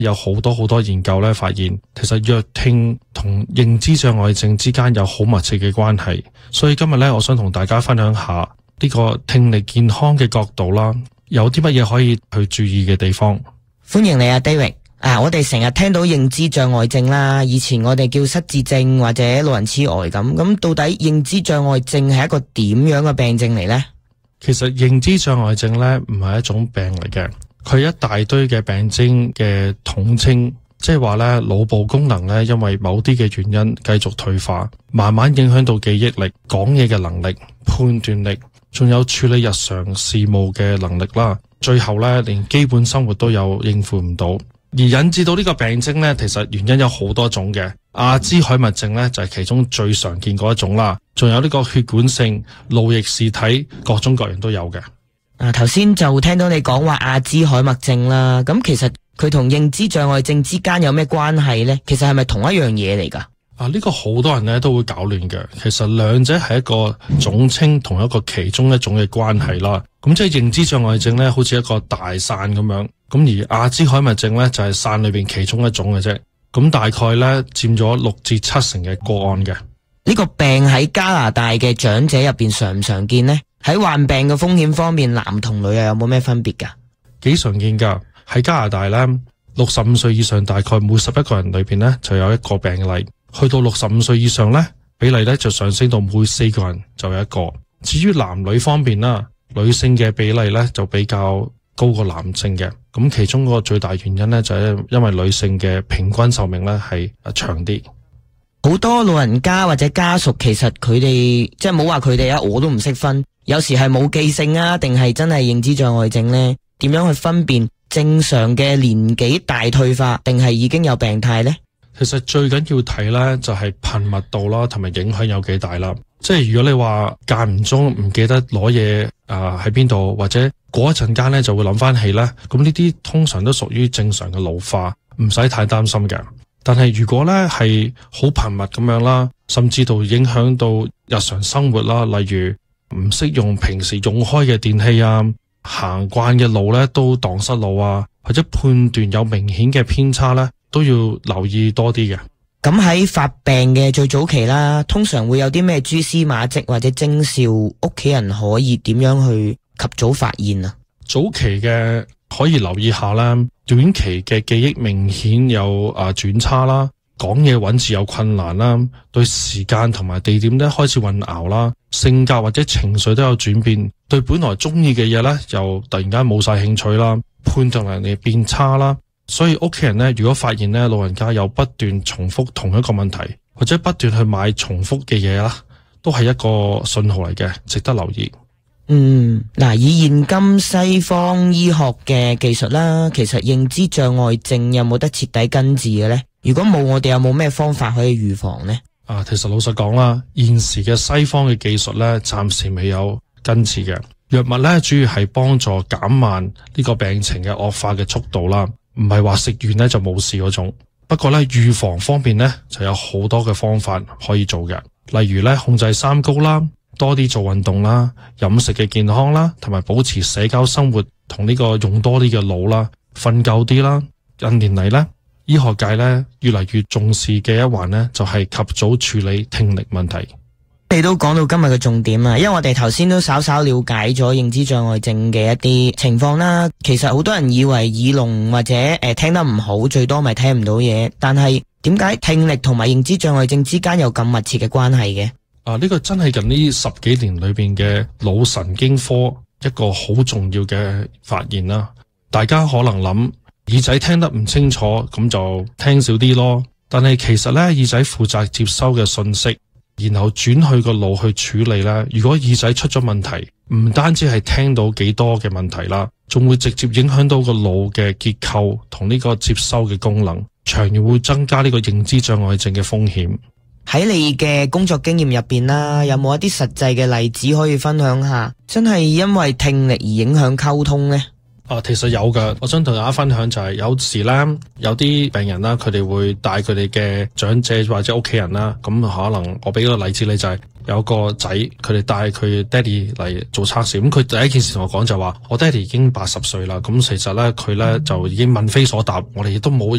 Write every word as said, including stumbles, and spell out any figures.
有好多好多研究咧發現，其實弱聽同認知障礙症之間有好密切嘅關係。所以今日咧，我想同大家分享下呢個聽力健康嘅角度啦，有啲乜嘢可以去注意嘅地方。 歡迎你啊 David。啊，我哋成日聽到認知障礙症啦，以前我哋叫失智症或者老人痴呆咁。咁到底認知障礙症係一個點樣嘅病症嚟呢？ 其實認知障礙症咧唔係一種病嚟嘅，佢係一大堆嘅病徵嘅統稱，即係話咧腦部功能咧因為某啲嘅原因繼續退化，慢慢影響到記憶力、講嘢嘅能力、判斷力，仲有處理日常事務嘅能力啦。最後咧連基本生活都有應付唔到。而引致到呢個病徵呢，其實原因有好多種嘅。阿茲海默症呢，就係其中最常見嗰一種啦，仲有呢個血管性、路易氏體，各種各樣都有嘅。 啊，頭先就聽到你講話阿茲海默症啦，咁其實佢同認知障礙症之間有咩關係呢？其實係咪同一樣嘢嚟噶？ 啊，呢個好多人呢都會搞亂嘅。其實兩者係一個總稱，同一個其中一種嘅關係啦。咁即係認知障礙症呢，好似一個大傘咁樣。咁而阿茲海默症咧就係傘裏邊其中一種嘅啫，咁大概咧佔咗六至七成嘅個案嘅。 呢個病喺加拿大嘅長者入邊常唔常見呢？喺患病嘅風險方面，男同女又有冇咩分別噶？ 幾常見噶，喺加拿大咧，六十五歲以上大概每十一個人裏邊咧就有一個病例，去到六十五歲以上咧比例咧就上升到每四個人就有一個。至於男女方面啦，女性嘅比例咧就比較高過男性嘅。咁其中個最大原因咧就係因為女性嘅平均壽命咧係長啲。 好多老人家或者家屬其實佢哋即係冇話佢哋啊，我都唔識分，有時係冇記性啊，定係真係認知障礙症呢？點樣去分辨正常嘅年紀大退化，定係已經有病態呢？ 其實最緊要睇咧就係頻密度啦，同埋影響有幾大啦。即係如果你話間唔中唔記得攞嘢啊喺邊度，或者過一陣間咧就會諗翻起咧，咁呢啲通常都屬於正常嘅老化，唔使太擔心嘅。但係如果咧係好頻密咁樣啦，甚至到影響到日常生活啦，例如唔識用平時用開嘅電器啊，行慣嘅路咧都蕩失路啊，或者判斷有明顯嘅偏差咧，都要留意多啲嘅。 咁喺發病嘅最早期啦，通常會有啲咩蛛絲馬跡或者徵兆，屋企人可以點樣去及早發現啊？ 早期嘅可以留意下啦，短期嘅記憶明顯有啊轉差啦，講嘢揾字有困難啦，對時間同埋地點咧開始混淆啦，性格或者情緒都有轉變，對本來中意嘅嘢咧又突然間冇晒興趣啦，判斷能力變差啦。所以屋企人咧，如果發現咧老人家有不斷重複同一個問題，或者不斷去買重複嘅嘢啦，都係一個信號嚟嘅，值得留意。 嗯，嗱，以現今西方醫學嘅技術啦，其實認知障礙症有冇得徹底根治嘅呢？如果冇，我哋有冇咩方法可以預防呢？ 啊，其實老實講啦，現時嘅西方嘅技術咧，暫時未有根治嘅藥物咧，主要係幫助減慢呢個病情嘅惡化嘅速度啦。唔係話食完咧就冇事嗰種，不過咧預防方面咧就有好多嘅方法可以做嘅，例如咧控制三高啦，多啲做運動啦，飲食嘅健康啦，同埋保持社交生活同呢個用多啲嘅腦啦，瞓夠啲啦。近年嚟咧，醫學界咧越嚟越重視嘅一環咧就係及早處理聽力問題。 你都講到今日嘅重點啊，因為我哋頭先都稍稍了解咗認知障礙症嘅一啲情況啦。其實好多人以為耳聾或者誒、呃、聽得唔好，最多咪聽唔到嘢。但係點解聽力同埋認知障礙症之間有咁密切嘅關係嘅？ 啊，呢、這個真係近呢十幾年裏邊嘅腦神經科一個好重要嘅發現啦。大家可能諗耳仔聽得唔清楚，咁就聽少啲咯。但係其實咧，耳仔負責接收嘅信息，然後轉去個腦去處理啦。如果耳仔出咗問題，唔單止係聽到幾多嘅問題啦，仲會直接影響到個腦嘅結構同呢個接收嘅功能，長遠會增加呢個認知障礙症嘅風險。 喺你嘅工作經驗入邊啦，有冇一啲實際嘅例子可以分享下？真係因為聽力而影響溝通呢？ 啊，其實有噶，我想同大家分享就係、是、有時咧，有啲病人啦，佢哋會帶佢哋嘅長者或者屋企人啦，咁可能我俾個例子你就係、是、有個仔，佢哋帶佢爹哋嚟做測試，咁佢第一件事同我講就話，我爹哋已經八十歲啦，咁其實咧佢咧就已經問非所答，我哋亦都冇